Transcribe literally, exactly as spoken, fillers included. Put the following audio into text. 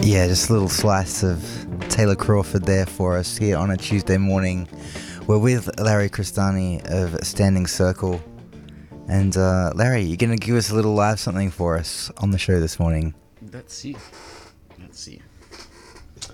Yeah, just a little slice of Taylor Crawford there for us here on a Tuesday morning. We're with Larry Cristani of Standing Circle. And uh, Larry, you're going to give us a little live something for us on the show this morning. Let's see. Let's see.